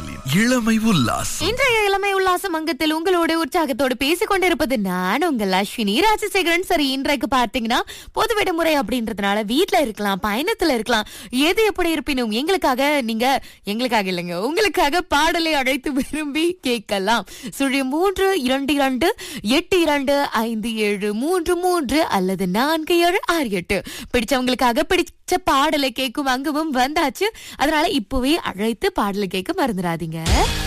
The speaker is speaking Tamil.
மின்னலின் இளமை உல்லாசம். இன்றைய இளமை உல்லாசம் அங்கத்தில் உங்களோட உற்சாகத்தோடு பேசிக் கொண்டிருப்பது நான் உங்கள் அஸ்வினி ராஜசேகரன். சரி, இன்றைக்கு பார்த்தீங்கன்னா பொது விடுமுறை அப்படின்றதுனால வீட்டுல இருக்கலாம், பயணத்துல இருக்கலாம், எது எப்படி இருப்பினும் எங்களுக்காக இல்லைங்க, உங்களுக்காக பாடலை அழைத்து விரும்பி கேட்கலாம். 332282573 அல்லது 4768 பிடிச்சவங்களுக்காக பிடிச்ச பாடலை கேட்கும் அங்கமும் வந்தாச்சு. அதனால இப்பவே அழைத்து பாடலை கேட்க மறந்துடாதீங்க.